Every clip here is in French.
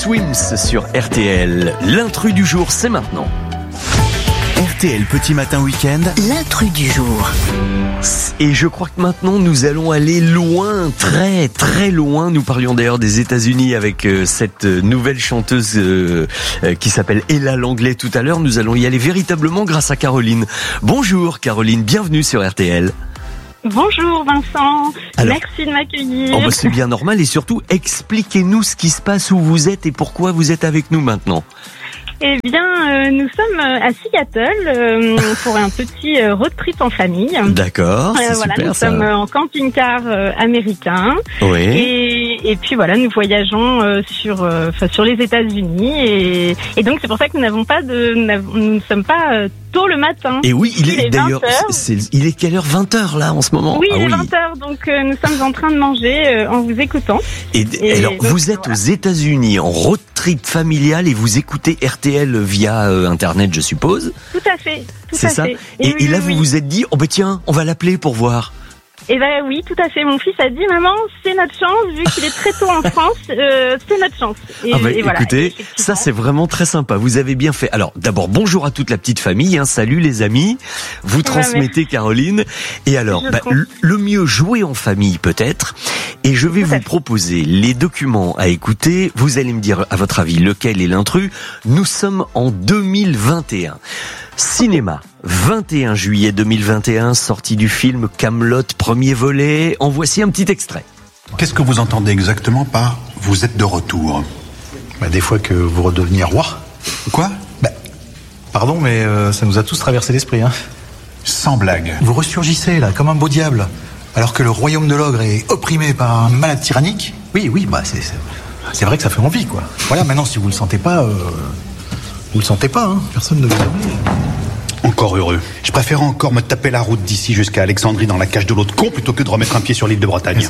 Swims sur RTL. L'intrus du jour, c'est maintenant. RTL Petit Matin Week-end, l'intrus du jour. Et je crois que maintenant nous allons aller loin, très très loin. Nous parlions d'ailleurs des États-Unis avec cette nouvelle chanteuse qui s'appelle Ella Langlais tout à l'heure. Nous allons y aller véritablement grâce à Caroline. Bonjour Caroline, bienvenue sur RTL. Bonjour Vincent, Alors, merci de m'accueillir. c'est bien normal et surtout expliquez-nous ce qui se passe, où vous êtes et pourquoi vous êtes avec nous maintenant. Eh bien, nous sommes à Seattle pour un petit road trip en famille. D'accord, c'est voilà, super nous ça. sommes en camping-car américain. Oui. Et puis voilà, nous voyageons sur les États-Unis et donc c'est pour ça que nous ne sommes pas tôt le matin. Et oui, il est d'ailleurs, 20h. il est quelle heure? 20h là en ce moment? Oui, il est 20h, donc nous sommes en train de manger en vous écoutant. Et alors, donc, vous êtes aux États-Unis en road trip familial et vous écoutez RTL via Internet, je suppose. Tout à fait. C'est ça. Fait. Et là, vous vous êtes dit, oh ben tiens, on va l'appeler pour voir. Eh ben oui, tout à fait. Mon fils a dit, maman, c'est notre chance, vu qu'il est très tôt en France, c'est notre chance. Et voilà. Écoutez, ça c'est vraiment très sympa. Vous avez bien fait. Alors, d'abord, bonjour à toute la petite famille. Salut les amis. Vous transmettez Caroline. Et alors, le mieux, jouer en famille peut-être. Et je vais vous proposer les documents à écouter. Vous allez me dire, à votre avis, lequel est l'intrus. Nous sommes en 2021. Cinéma, 21 juillet 2021, sortie du film Kaamelott, premier volet. En voici un petit extrait. Qu'est-ce que vous entendez exactement par « vous êtes de retour » ? Des fois que vous redeveniez roi. Quoi ? Pardon, mais ça nous a tous traversé l'esprit. Sans blague. Vous ressurgissez là, comme un beau diable, alors que le royaume de l'ogre est opprimé par un malade tyrannique. Oui, c'est vrai que ça fait envie, quoi. Voilà, maintenant, si vous le sentez pas, vous le sentez pas, Personne ne vous oublie. Encore heureux. Je préfère encore me taper la route d'ici jusqu'à Alexandrie dans la cage de l'autre con plutôt que de remettre un pied sur l'île de Bretagne.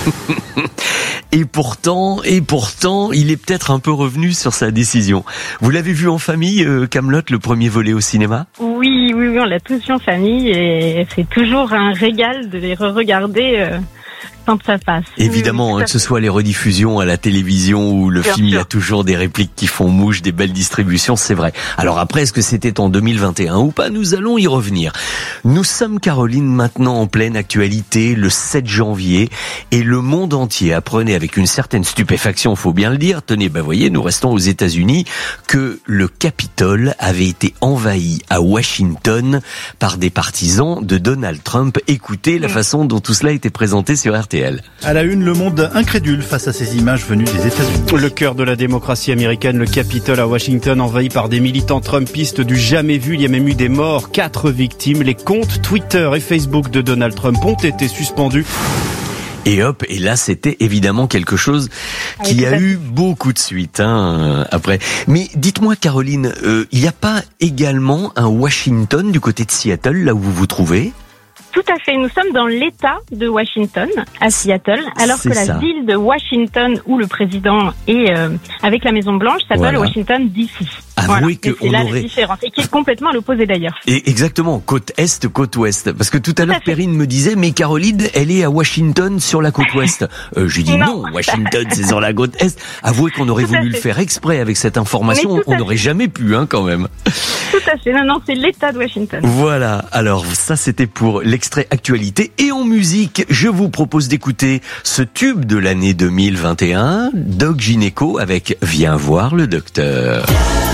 Et pourtant, il est peut-être un peu revenu sur sa décision. Vous l'avez vu en famille, Kaamelott, le premier volet au cinéma ? Oui, on l'a tous vu en famille et c'est toujours un régal de les re-regarder quand ça passe. Évidemment, que ce soit les rediffusions à la télévision ou le film, il y a toujours des répliques qui font mouche, des belles distributions, c'est vrai. Alors après, est-ce que c'était en 2021 ou pas ? Nous allons y revenir. Nous sommes, Caroline, maintenant en pleine actualité, le 7 janvier, et le monde entier apprenait avec une certaine stupéfaction, faut bien le dire, tenez, voyez, nous restons aux États-Unis, que le Capitole avait été envahi à Washington par des partisans de Donald Trump. Écoutez la façon dont tout cela était présenté sur RTL. À la une, le monde incrédule face à ces images venues des États-Unis. Le cœur de la démocratie américaine, le Capitole à Washington, envahi par des militants trumpistes du jamais vu. Il y a même eu des morts, 4 victimes. Les comptes Twitter et Facebook de Donald Trump ont été suspendus. Et hop, et là c'était évidemment quelque chose qui a eu beaucoup de suite après. Mais dites-moi Caroline, il n'y a pas également un Washington du côté de Seattle, là où vous vous trouvez ? Tout à fait, nous sommes dans l'État de Washington, à Seattle, alors que la ville de Washington, où le président est avec la Maison Blanche, s'appelle Washington DC. Avouez que c'est là la différence, et qui est complètement à l'opposé d'ailleurs. Et exactement, côte est, côte ouest. Parce que tout à l'heure, Perrine me disait, mais Caroline, elle est à Washington sur la côte ouest. J'ai dit non, Washington c'est sur la côte est. Avouez qu'on aurait voulu le faire exprès avec cette information, on n'aurait jamais pu quand même. Tout à fait, non, c'est l'État de Washington. Voilà, alors ça c'était pour l'extrait actualité. Et en musique, je vous propose d'écouter ce tube de l'année 2021, Doc Gynéco avec Viens voir le docteur.